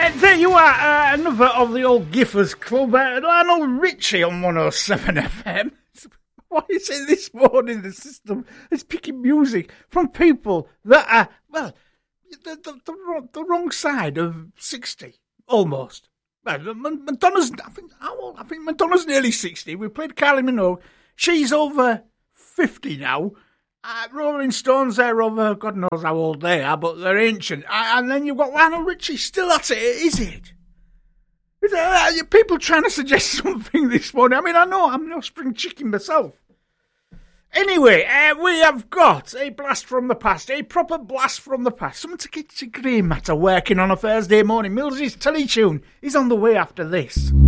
There you are, another of the old Giffers Club, Lionel Richie on 107 FM. Why is it this morning the system is picking music from people that are, well, the wrong side of 60, almost. Well, Madonna's, I think Madonna's nearly 60. We played Kylie Minogue. She's over 50 now. Rolling Stones, they're over, God knows how old they are, but they're ancient. And then you've got Lionel Richie still at it, is it? People trying to suggest something this morning. I mean, I know I'm no spring chicken myself. Anyway, we have got a blast from the past, a proper blast from the past. Something to get your grey matter working on a Thursday morning. Millsy's Teletune is on the way after this.